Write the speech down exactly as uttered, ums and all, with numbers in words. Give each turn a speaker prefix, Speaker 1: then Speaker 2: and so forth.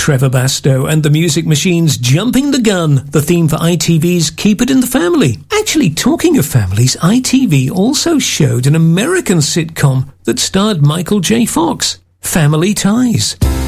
Speaker 1: Trevor Bastow and the Music Machines' Jumping the Gun, the theme for I T V's Keep It in the Family. Actually, talking of families, I T V also showed an American sitcom that starred Michael J. Fox, Family Ties.